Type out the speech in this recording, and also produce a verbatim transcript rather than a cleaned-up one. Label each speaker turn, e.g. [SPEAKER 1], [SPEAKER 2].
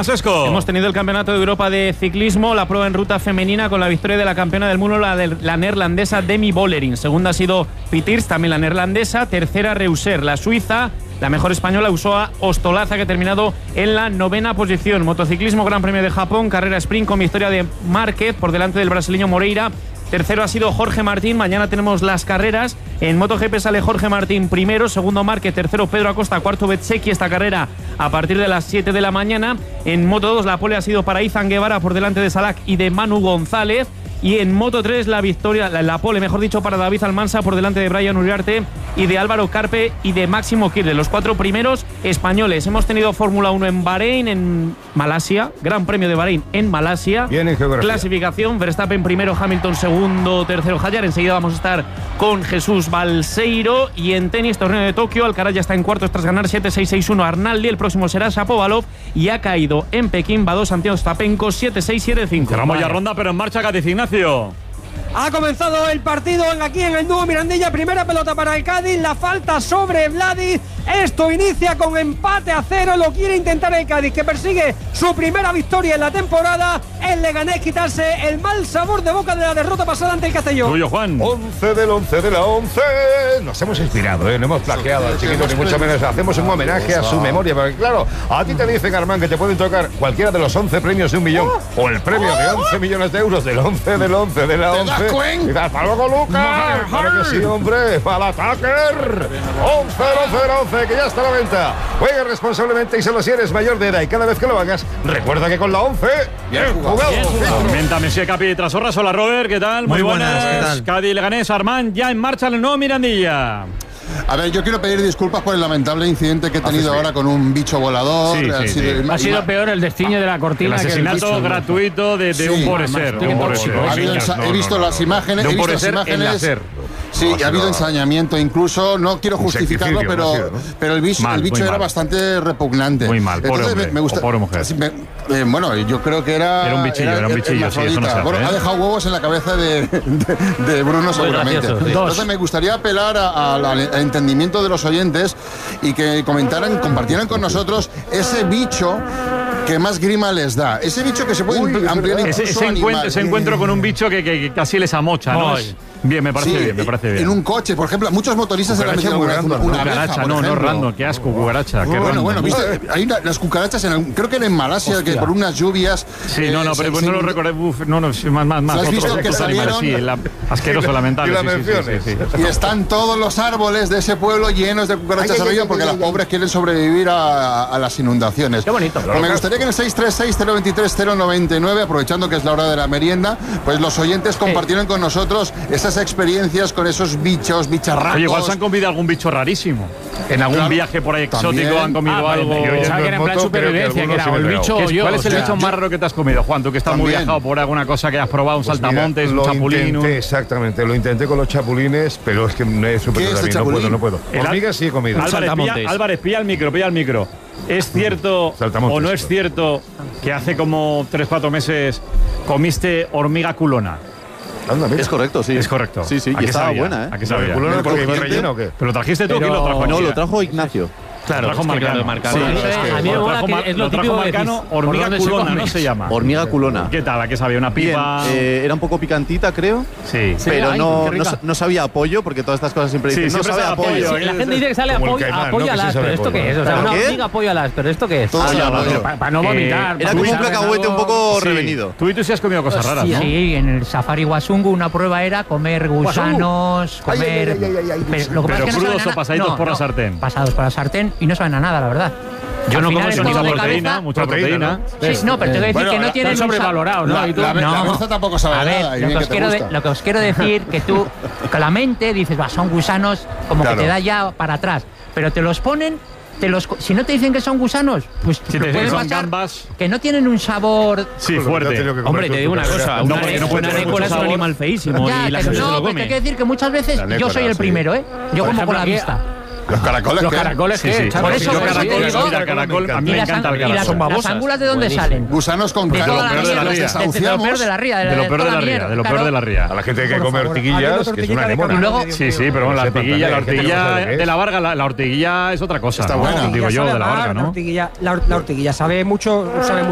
[SPEAKER 1] más, Esco?
[SPEAKER 2] Hemos tenido el Campeonato de Europa de Ciclismo, la prueba en ruta femenina con la victoria de la campeona del mundo, la, de, la neerlandesa Demi Vollering. Segunda ha sido Pitirs, también la neerlandesa. Tercera, Reuser, la suiza. La mejor española, Usoa Ostolaza, que ha terminado en la novena posición. Motociclismo, Gran Premio de Japón, carrera sprint con victoria de Márquez por delante del brasileño Moreira. Tercero ha sido Jorge Martín. Mañana tenemos las carreras. En MotoGP sale Jorge Martín primero, segundo Márquez, tercero Pedro Acosta, cuarto Bezzecchi. Esta carrera a partir de las siete de la mañana. En Moto dos la pole ha sido para Izan Guevara por delante de Salak y de Manu González. Y en Moto tres la victoria, la, la pole, mejor dicho, para David Almansa por delante de Brian Uriarte y de Álvaro Carpe y de Máximo Kirle, los cuatro primeros españoles. Hemos tenido Fórmula uno en Bahrein, en Malasia, Gran Premio de Bahrein en Malasia.
[SPEAKER 3] Bien en geografía.
[SPEAKER 2] Clasificación, Verstappen primero, Hamilton segundo, tercero Hayar. Enseguida vamos a estar con Jesús Balseiro. Y en tenis, torneo de Tokio, Alcaraz ya está en cuartos tras ganar siete seis seis uno a Arnaldi. El próximo será Shapovalov y ha caído en Pekín Badó Santiago Stapenko siete seis siete cinco.
[SPEAKER 1] Cerramos ya ronda, pero en marcha, Cádiz, Ignacio.
[SPEAKER 4] Ha comenzado el partido aquí en el Nuevo Mirandilla. Primera pelota para el Cádiz. La falta sobre Vladi. Esto inicia con empate a cero. Lo quiere intentar el Cádiz, que persigue su primera victoria en la temporada. El Leganés quitarse el mal sabor de boca de la derrota pasada ante el Castellón.
[SPEAKER 1] Tuyo, Juan.
[SPEAKER 3] once del once de la once. Nos hemos inspirado, ¿eh? No hemos plagiado al chiquito, ni mucho menos. Hacemos un homenaje a su memoria. Porque, claro, a ti te dicen, Armán, que te pueden tocar cualquiera de los once premios de un millón. O el premio de once millones de euros del once del once de la once. Y hasta luego, Lucas. Claro que sí, hombre. Para Attacker. once del once de la once, que ya está a la venta. Juega responsablemente y solo si eres mayor de edad. Y cada vez que lo hagas, recuerda que con la once, bien jugado.
[SPEAKER 1] Aumenta Messi, Capi, Trasorras. Hola, Robert, ¿qué tal?
[SPEAKER 5] Muy, Muy buenas, buenas. ¿Qué tal?
[SPEAKER 1] Cádiz, Leganés, Armán, ya en marcha en el Nuevo Mirandilla.
[SPEAKER 5] A ver, yo quiero pedir disculpas por el lamentable incidente que he tenido ahora con un bicho volador.
[SPEAKER 1] Sí, sí,
[SPEAKER 5] ha, sido,
[SPEAKER 1] sí.
[SPEAKER 2] Ha sido peor el destiño de la cortina.
[SPEAKER 1] El asesinato
[SPEAKER 2] que el
[SPEAKER 1] gratuito de, de
[SPEAKER 5] sí,
[SPEAKER 1] un pobre ser.
[SPEAKER 5] he visto
[SPEAKER 1] no,
[SPEAKER 5] las
[SPEAKER 1] no,
[SPEAKER 5] imágenes.
[SPEAKER 1] De un
[SPEAKER 5] he visto
[SPEAKER 1] pobre
[SPEAKER 5] las
[SPEAKER 1] ser
[SPEAKER 5] imágenes.
[SPEAKER 1] en
[SPEAKER 5] Sí,
[SPEAKER 3] No,
[SPEAKER 5] ha habido
[SPEAKER 3] no.
[SPEAKER 5] ensañamiento incluso. No quiero
[SPEAKER 3] Un
[SPEAKER 5] justificarlo,
[SPEAKER 3] secticidio,
[SPEAKER 5] pero,
[SPEAKER 3] ha sido, ¿no?
[SPEAKER 5] pero el bicho,
[SPEAKER 1] Mal,
[SPEAKER 5] el bicho
[SPEAKER 1] muy
[SPEAKER 5] era
[SPEAKER 1] mal.
[SPEAKER 5] bastante repugnante.
[SPEAKER 1] Muy mal, pobre
[SPEAKER 5] Entonces,
[SPEAKER 1] hombre,
[SPEAKER 5] me, me gusta,
[SPEAKER 1] o pobre mujer.
[SPEAKER 5] Sí, me, eh, bueno, yo creo que era.
[SPEAKER 1] Era un bichillo, era un bichillo, sí, eso no se hace,
[SPEAKER 5] Bueno,
[SPEAKER 1] ¿eh?
[SPEAKER 5] ha dejado huevos en la cabeza de, de, de Bruno, seguramente.
[SPEAKER 2] gracioso, sí.
[SPEAKER 5] Entonces, me gustaría apelar a- a- al, al entendimiento de los oyentes y que comentaran, compartieran con nosotros ese bicho que más grima les da. Ese bicho que se puede
[SPEAKER 3] Uy,
[SPEAKER 5] ampliar
[SPEAKER 3] es
[SPEAKER 5] incluso
[SPEAKER 1] Ese, ese,
[SPEAKER 5] a
[SPEAKER 1] encuentro,
[SPEAKER 5] animal.
[SPEAKER 1] ese encuentro con un bicho que, que, que casi les amocha, ¿no?
[SPEAKER 2] Ay.
[SPEAKER 1] Bien, me parece
[SPEAKER 5] Sí,
[SPEAKER 1] bien, me parece bien.
[SPEAKER 5] En un coche, por ejemplo, muchos motoristas se le han metido
[SPEAKER 3] Cucaracha
[SPEAKER 5] alguna
[SPEAKER 3] muy
[SPEAKER 5] vez una,
[SPEAKER 3] random,
[SPEAKER 5] una abeja,
[SPEAKER 1] Cucaracha,
[SPEAKER 5] por
[SPEAKER 1] no, no,
[SPEAKER 5] ejemplo.
[SPEAKER 1] random, qué asco, cucaracha, qué
[SPEAKER 5] Bueno,
[SPEAKER 1] random.
[SPEAKER 5] bueno, viste, hay una- las cucarachas, en, creo que era en Malasia, que por unas lluvias.
[SPEAKER 1] Sí,
[SPEAKER 5] eh,
[SPEAKER 1] no, no,
[SPEAKER 5] se-
[SPEAKER 1] pero pues
[SPEAKER 5] se-
[SPEAKER 1] no lo recordé. Uf, no, no, sí, más, más, más.
[SPEAKER 5] ¿Has
[SPEAKER 1] Otros-
[SPEAKER 5] visto que
[SPEAKER 1] otros animales,
[SPEAKER 5] salieron?
[SPEAKER 1] sí, la- asqueroso, lamentable.
[SPEAKER 3] y la
[SPEAKER 1] sí, sí, sí,
[SPEAKER 3] menciones.
[SPEAKER 1] sí, sí.
[SPEAKER 5] Y están todos los árboles de ese pueblo llenos de cucarachas
[SPEAKER 3] Ay, ay,
[SPEAKER 5] arriba
[SPEAKER 3] ay,
[SPEAKER 5] porque
[SPEAKER 3] ay,
[SPEAKER 5] las
[SPEAKER 3] ay,
[SPEAKER 5] pobres quieren sobrevivir a, a las inundaciones.
[SPEAKER 2] Qué bonito.
[SPEAKER 5] Pues me gustaría que en el seis tres seis, cero dos tres, cero nueve nueve, aprovechando que es la hora de la merienda, pues los oyentes compartieran con nosotros esas experiencias con esos bichos, bicharracos.
[SPEAKER 1] Oye, igual se han comido algún bicho rarísimo. En algún
[SPEAKER 5] Claro,
[SPEAKER 1] viaje por ahí exótico
[SPEAKER 5] también.
[SPEAKER 1] han comido
[SPEAKER 2] Ah,
[SPEAKER 1] algo.
[SPEAKER 2] vale, yo pensaba que era en plan
[SPEAKER 3] moto, creo que
[SPEAKER 2] supervivencia, que
[SPEAKER 3] algunos
[SPEAKER 2] era
[SPEAKER 3] sí
[SPEAKER 2] o
[SPEAKER 3] me
[SPEAKER 2] el
[SPEAKER 3] he pegado.
[SPEAKER 2] bicho
[SPEAKER 1] ¿Qué
[SPEAKER 2] o
[SPEAKER 1] es-
[SPEAKER 2] yo.
[SPEAKER 1] ¿Cuál es el
[SPEAKER 2] o sea,
[SPEAKER 1] bicho más raro que te has comido, Juan? Tú que estás muy
[SPEAKER 5] También.
[SPEAKER 1] viajado por alguna cosa que has probado, un
[SPEAKER 3] Pues mira,
[SPEAKER 1] saltamontes, un
[SPEAKER 3] lo
[SPEAKER 1] chapulín. un-
[SPEAKER 3] intenté, exactamente, lo intenté con los chapulines, pero es que no es súper
[SPEAKER 5] ¿Qué es el
[SPEAKER 3] todavía, no puedo,
[SPEAKER 5] chapulín?
[SPEAKER 3] no puedo.
[SPEAKER 1] El al-
[SPEAKER 3] Hormigas sí he comido.
[SPEAKER 1] Álvarez, pilla,
[SPEAKER 2] saltamontes.
[SPEAKER 1] Álvarez, pilla el micro, pilla el micro. ¿Es cierto
[SPEAKER 3] Saltamontes,
[SPEAKER 1] o no es
[SPEAKER 3] claro.
[SPEAKER 1] cierto que hace como tres cuatro meses comiste hormiga culona?
[SPEAKER 3] Anda, mira.
[SPEAKER 6] Es correcto, sí.
[SPEAKER 1] Es correcto.
[SPEAKER 6] Sí, sí,
[SPEAKER 1] ¿A
[SPEAKER 6] y
[SPEAKER 1] qué
[SPEAKER 6] estaba
[SPEAKER 1] sabía?
[SPEAKER 6] buena, ¿eh?
[SPEAKER 1] ¿A qué sabía?
[SPEAKER 3] ¿Culona
[SPEAKER 5] ¿Del
[SPEAKER 3] porque iba
[SPEAKER 5] crujiente?
[SPEAKER 3] relleno o qué?
[SPEAKER 1] ¿Pero lo trajiste tú o quién lo trajo?
[SPEAKER 6] No,
[SPEAKER 1] aquí?
[SPEAKER 6] lo trajo Ignacio.
[SPEAKER 1] Claro, lo trajo
[SPEAKER 2] es que
[SPEAKER 1] Marcano.
[SPEAKER 2] claro, Marcano.
[SPEAKER 1] Sí,
[SPEAKER 2] Eso
[SPEAKER 1] es
[SPEAKER 2] es-
[SPEAKER 1] que
[SPEAKER 2] a mí me
[SPEAKER 1] lo
[SPEAKER 2] mola
[SPEAKER 1] trajo
[SPEAKER 2] que
[SPEAKER 1] Ma-
[SPEAKER 2] es lo
[SPEAKER 1] lo trajo
[SPEAKER 2] típico que
[SPEAKER 1] Marcano,
[SPEAKER 2] decís, ¿por
[SPEAKER 1] hormiga
[SPEAKER 2] dónde se
[SPEAKER 1] culona,
[SPEAKER 2] come?
[SPEAKER 1] ¿no se llama?
[SPEAKER 6] Hormiga culona.
[SPEAKER 1] ¿Qué tal? ¿A qué sabía? ¿Una
[SPEAKER 6] Bien,
[SPEAKER 1] pipa?
[SPEAKER 6] eh, era un poco picantita, creo.
[SPEAKER 1] Sí.
[SPEAKER 6] Pero
[SPEAKER 2] ay,
[SPEAKER 6] no,
[SPEAKER 2] qué
[SPEAKER 6] no,
[SPEAKER 2] rica.
[SPEAKER 6] sa- no sabía apoyo, porque todas estas cosas siempre
[SPEAKER 1] Sí,
[SPEAKER 6] dicen, no
[SPEAKER 1] siempre
[SPEAKER 6] sabe
[SPEAKER 1] sabe
[SPEAKER 6] apoyo.
[SPEAKER 1] apoyo,
[SPEAKER 2] Sí, la gente dice que sale
[SPEAKER 3] Como el
[SPEAKER 2] apoyo,
[SPEAKER 3] caimán,
[SPEAKER 2] apoyo
[SPEAKER 3] ¿no?
[SPEAKER 2] a
[SPEAKER 3] Que sí
[SPEAKER 2] las,
[SPEAKER 3] sabe
[SPEAKER 2] pero ¿esto
[SPEAKER 3] apoyo.
[SPEAKER 2] qué es? O sea,
[SPEAKER 6] ¿Para
[SPEAKER 2] una
[SPEAKER 6] qué?
[SPEAKER 2] hormiga apoyo a las, pero ¿esto qué es?
[SPEAKER 6] Todo
[SPEAKER 2] Ah,
[SPEAKER 6] ya
[SPEAKER 2] no,
[SPEAKER 6] lo veo.
[SPEAKER 2] para, para no vomitar.
[SPEAKER 1] Eh,
[SPEAKER 6] Era
[SPEAKER 2] para
[SPEAKER 6] como un
[SPEAKER 2] pensar en
[SPEAKER 6] cacahuete un
[SPEAKER 2] algo.
[SPEAKER 6] poco
[SPEAKER 1] Sí.
[SPEAKER 6] revenido.
[SPEAKER 1] Tú y tú sí has comido cosas raras,
[SPEAKER 7] Sí,
[SPEAKER 1] ¿no?
[SPEAKER 7] sí, en el Safari Wasungu una prueba era comer gusanos,
[SPEAKER 3] Ay,
[SPEAKER 7] comer...
[SPEAKER 3] ay, ay, ay, ay,
[SPEAKER 7] pero lo que pasa
[SPEAKER 1] Pero
[SPEAKER 7] es que no
[SPEAKER 1] crudos
[SPEAKER 7] saben a
[SPEAKER 1] o
[SPEAKER 7] na-
[SPEAKER 1] pasaditos
[SPEAKER 7] no,
[SPEAKER 1] por la
[SPEAKER 7] no,
[SPEAKER 1] sartén.
[SPEAKER 7] Pasados por la sartén y no saben a nada, la verdad.
[SPEAKER 2] Yo
[SPEAKER 7] Al
[SPEAKER 2] no
[SPEAKER 7] final
[SPEAKER 2] como
[SPEAKER 7] es
[SPEAKER 2] eso,
[SPEAKER 7] todo
[SPEAKER 1] Mucha
[SPEAKER 7] de
[SPEAKER 1] proteína,
[SPEAKER 7] cabeza.
[SPEAKER 1] mucha
[SPEAKER 3] Proteína,
[SPEAKER 1] proteína.
[SPEAKER 7] Sí, no, pero te voy a decir
[SPEAKER 5] Bueno,
[SPEAKER 7] que no
[SPEAKER 5] la-
[SPEAKER 7] tienen
[SPEAKER 2] Está
[SPEAKER 7] un sa-
[SPEAKER 2] sobrevalorado, ¿no?
[SPEAKER 5] La,
[SPEAKER 2] Y tú-
[SPEAKER 5] la, la
[SPEAKER 7] No.
[SPEAKER 5] cabeza tampoco sabe
[SPEAKER 7] A ver,
[SPEAKER 5] nada. y
[SPEAKER 7] lo
[SPEAKER 5] bien
[SPEAKER 7] que, os
[SPEAKER 5] te
[SPEAKER 7] quiero de-
[SPEAKER 5] gusta.
[SPEAKER 7] lo que os quiero decir que tú, con la mente dices, va, son gusanos, como
[SPEAKER 3] Claro.
[SPEAKER 7] que te da ya para atrás. Pero te los ponen, te los, co- si no te dicen que son gusanos, pues
[SPEAKER 1] Si te
[SPEAKER 7] puede
[SPEAKER 1] dicen que son
[SPEAKER 7] pasar
[SPEAKER 1] gambas.
[SPEAKER 7] que no tienen un sabor.
[SPEAKER 1] Sí,
[SPEAKER 3] Lo que te has
[SPEAKER 1] fuerte.
[SPEAKER 3] tenido que comer
[SPEAKER 2] Hombre,
[SPEAKER 3] tú
[SPEAKER 2] te
[SPEAKER 3] en
[SPEAKER 2] digo
[SPEAKER 3] tu
[SPEAKER 2] una
[SPEAKER 3] carrera.
[SPEAKER 2] cosa,
[SPEAKER 1] No,
[SPEAKER 2] una,
[SPEAKER 1] porque no
[SPEAKER 2] ne-
[SPEAKER 1] puede
[SPEAKER 2] una
[SPEAKER 1] tener
[SPEAKER 2] nécora es
[SPEAKER 1] mucho
[SPEAKER 2] un
[SPEAKER 1] sabor.
[SPEAKER 2] animal feísimo
[SPEAKER 7] Ya,
[SPEAKER 2] y la
[SPEAKER 7] que
[SPEAKER 2] gente se
[SPEAKER 7] no,
[SPEAKER 2] lo
[SPEAKER 7] pero te
[SPEAKER 2] come.
[SPEAKER 7] quiero decir que muchas veces
[SPEAKER 3] La
[SPEAKER 7] yo
[SPEAKER 3] nécora,
[SPEAKER 7] soy el
[SPEAKER 3] sí.
[SPEAKER 7] primero, ¿eh? Yo como con la
[SPEAKER 2] ejemplo,
[SPEAKER 7] vista.
[SPEAKER 5] Los caracoles,
[SPEAKER 2] Los
[SPEAKER 5] ¿qué?
[SPEAKER 2] caracoles,
[SPEAKER 1] Sí,
[SPEAKER 2] ¿qué?
[SPEAKER 1] sí.
[SPEAKER 2] Chaval,
[SPEAKER 7] Por
[SPEAKER 1] Sí,
[SPEAKER 7] eso
[SPEAKER 1] yo
[SPEAKER 7] que
[SPEAKER 1] caracol,
[SPEAKER 7] sí, digo,
[SPEAKER 1] mira, caracol, a mí
[SPEAKER 7] Y
[SPEAKER 1] me
[SPEAKER 7] las,
[SPEAKER 1] encanta el
[SPEAKER 7] ang- y las-
[SPEAKER 1] caracol.
[SPEAKER 2] Son
[SPEAKER 7] las
[SPEAKER 2] babosas.
[SPEAKER 7] angulas de dónde
[SPEAKER 2] Buenísimo.
[SPEAKER 7] salen?
[SPEAKER 5] Gusanos con
[SPEAKER 7] De
[SPEAKER 5] ca-
[SPEAKER 7] toda la
[SPEAKER 1] peor de la
[SPEAKER 7] mierda,
[SPEAKER 1] ría.
[SPEAKER 7] de- de- de lo
[SPEAKER 5] desahuciamos.
[SPEAKER 7] peor de la ría,
[SPEAKER 1] De lo peor de la
[SPEAKER 7] toda
[SPEAKER 1] ría,
[SPEAKER 7] mierda,
[SPEAKER 1] de lo peor
[SPEAKER 7] claro.
[SPEAKER 1] de la ría.
[SPEAKER 3] A la gente hay que
[SPEAKER 4] Por
[SPEAKER 3] comer
[SPEAKER 4] favor,
[SPEAKER 3] hortiguillas,
[SPEAKER 4] habiendo
[SPEAKER 3] que es una
[SPEAKER 4] tortillita de
[SPEAKER 3] anemona.
[SPEAKER 7] Y luego-
[SPEAKER 1] Sí, sí, pero bueno, la
[SPEAKER 3] Sepan
[SPEAKER 1] hortiguilla, la
[SPEAKER 3] también, que
[SPEAKER 1] hortiguilla
[SPEAKER 3] no sabe qué
[SPEAKER 1] de
[SPEAKER 3] es.
[SPEAKER 1] la Varga, la, la hortiguilla es otra cosa.
[SPEAKER 5] Está
[SPEAKER 1] ¿no?
[SPEAKER 5] buena.
[SPEAKER 1] Digo yo, de la
[SPEAKER 4] Ah,
[SPEAKER 1] Varga, ¿no?
[SPEAKER 4] ortiguilla, la, or- la ortiguilla sabe mucho, sabe